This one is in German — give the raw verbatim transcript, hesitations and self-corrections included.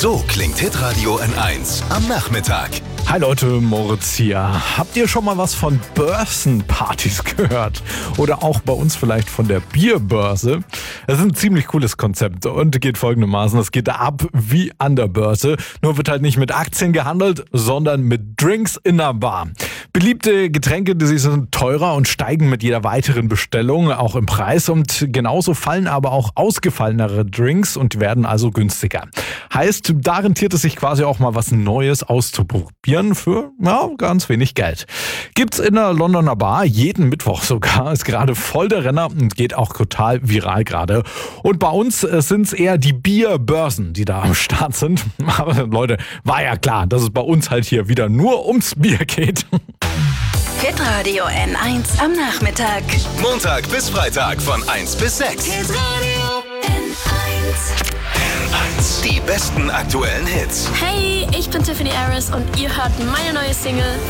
So klingt Hitradio N eins am Nachmittag. Hi Leute, Moritz hier. Habt ihr schon mal was von Börsenpartys gehört? Oder auch bei uns vielleicht von der Bierbörse? Das ist ein ziemlich cooles Konzept und geht folgendermaßen. Es geht ab wie an der Börse, nur wird halt nicht mit Aktien gehandelt, sondern mit Drinks in der Bar. Beliebte Getränke, die sind teurer und steigen mit jeder weiteren Bestellung auch im Preis. Und genauso fallen aber auch ausgefallenere Drinks und werden also günstiger. Heißt, da rentiert es sich quasi auch mal was Neues auszuprobieren für ja, ganz wenig Geld. Gibt's in der Londoner Bar, jeden Mittwoch sogar, ist gerade voll der Renner und geht auch total viral gerade. Und bei uns sind es eher die Bierbörsen, die da am Start sind. Aber Leute, war ja klar, dass es bei uns halt hier wieder nur ums Bier geht. Hitradio N eins am Nachmittag. Montag bis Freitag von eins bis sechs. Hitradio N eins. N eins. Die besten aktuellen Hits. Hey, ich bin Tiffany Harris und ihr hört meine neue Single